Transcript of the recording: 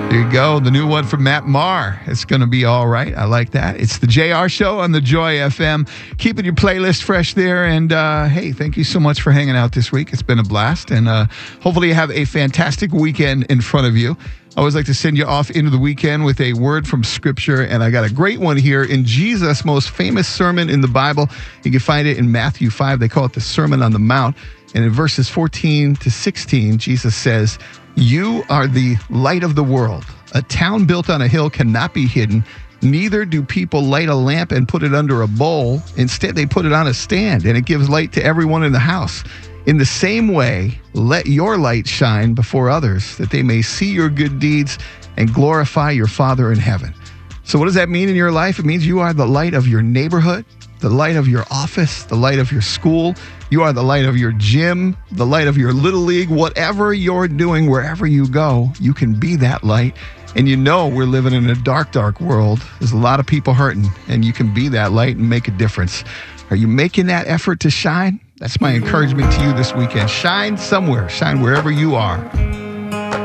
There you go. The new one from Matt Maher. It's going to be all right. I like that. It's the JR Show on the Joy FM. Keeping your playlist fresh there. And hey, thank you so much for hanging out this week. It's been a blast. And hopefully you have a fantastic weekend in front of you. I always like to send you off into the weekend with a word from Scripture. And I got a great one here in Jesus' most famous sermon in the Bible. You can find it in Matthew 5. They call it the Sermon on the Mount. And in verses 14 to 16, Jesus says, "You are the light of the world. A town built on a hill cannot be hidden. Neither do people light a lamp and put it under a bowl. Instead, they put it on a stand, and it gives light to everyone in the house. In the same way, let your light shine before others, that they may see your good deeds and glorify your Father in heaven." So what does that mean in your life? It means you are the light of your neighborhood, the light of your office, the light of your school. You are the light of your gym, the light of your little league. Whatever you're doing, wherever you go, you can be that light. And you know we're living in a dark, dark world. There's a lot of people hurting, and you can be that light and make a difference. Are you making that effort to shine? That's my encouragement to you this weekend. Shine somewhere. Shine wherever you are.